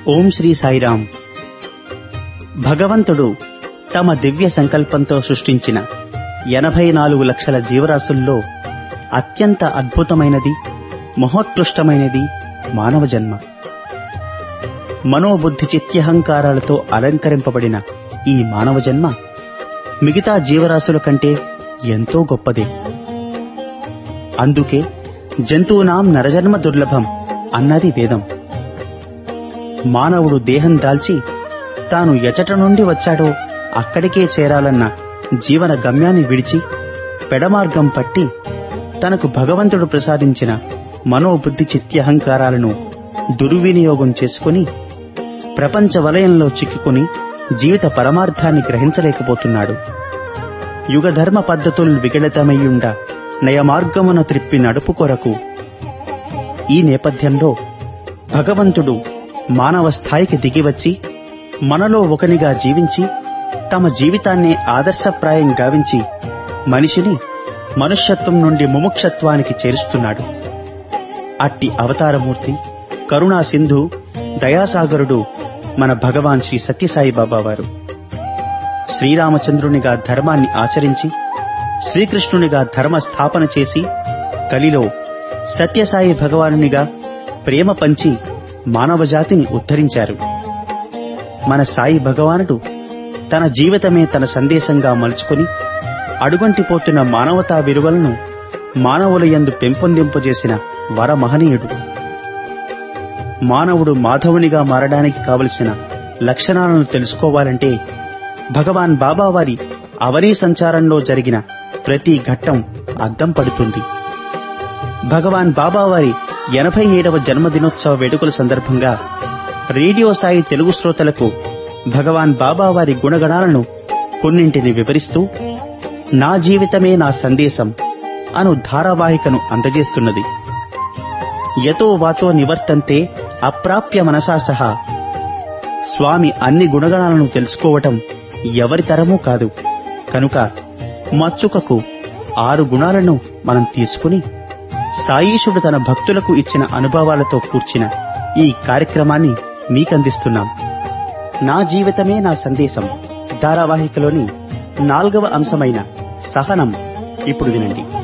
ఓం శ్రీ సాయిరాం. భగవంతుడు తమ దివ్య సంకల్పంతో సృష్టించిన 84 లక్షల జీవరాశుల్లో అత్యంత అద్భుతమైనది, మహోత్కృష్టమైనది మానవ జన్మ. మనోబుద్ధి చిత్యహంకారాలతో అలంకరింపబడిన ఈ మానవ జన్మ మిగతా జీవరాశుల కంటే ఎంతో గొప్పదే. అందుకే జంతువునాం నరజన్మ దుర్లభం అన్నది వేదం. మానవుడు దేహం దాల్చి తాను ఎచట నుండి వచ్చాడో అక్కడికే చేరాలన్న జీవన గమ్యాన్ని విడిచి పెడమార్గం పట్టి తనకు భగవంతుడు ప్రసాదించిన మనోబుద్ధి చిత్యహంకారాలను దుర్వినియోగం చేసుకుని ప్రపంచ వలయంలో చిక్కుకుని జీవిత పరమార్థాన్ని గ్రహించలేకపోతున్నాడు. యుగధర్మ పద్ధతులు విగళితమయ్యుండ నయమార్గమున త్రిప్పి నడుపు కొరకు ఈ నేపథ్యంలో భగవంతుడు మానవ స్థాయికి దిగివచ్చి మనలో ఒకనిగా జీవించి తమ జీవితాన్నే ఆదర్శప్రాయం గావించి మనిషిని మనుష్యత్వం నుండి ముముక్షత్వానికి చేరుస్తున్నాడు. అట్టి అవతారమూర్తి, కరుణా సింధు, దయాసాగరుడు మన భగవాన్ శ్రీ సత్యసాయి బాబా వారు. శ్రీరామచంద్రునిగా ధర్మాన్ని ఆచరించి శ్రీకృష్ణునిగా ధర్మ స్థాపన చేసి కలిలో సత్యసాయి భగవానునిగా ప్రేమ పంచి మానవజాతిని ఉద్ధరించారు. మన సాయి భగవానుడు తన జీవితమే తన సందేశంగా మలుచుకుని అడుగంటిపోతున్న మానవతా విలువలను మానవుల యందు పెంపొందింపజేసిన వరమహనీయుడు. మానవుడు మాధవునిగా మారడానికి కావలసిన లక్షణాలను తెలుసుకోవాలంటే భగవాన్ బాబావారి అవనీ సంచారంలో జరిగిన ప్రతి ఘట్టం అద్దం పడుతుంది. భగవాన్ బాబావారి 87వ జన్మదినోత్సవ వేడుకల సందర్భంగా రేడియో సాయి తెలుగు శ్రోతలకు భగవాన్ బాబావారి గుణగణాలను కొన్నింటిని వివరిస్తూ నా జీవితమే నా సందేశం అను ధారావాహికను అందజేస్తున్నది. యతో వాచో నివర్తంతే అప్రాప్య మనసా సహా. స్వామి అన్ని గుణగణాలను తెలుసుకోవటం ఎవరి తరమూ కాదు. కనుక మచ్చుకకు 6 గుణాలను మనం తీసుకుని సాయీశుడు తన భక్తులకు ఇచ్చిన అనుభవాలతో కూర్చిన ఈ కార్యక్రమాన్ని మీకందిస్తున్నాం. నా జీవితమే నా సందేశం ధారావాహికలోని 4వ అంశమైన సహనం ఇప్పుడు వినండి.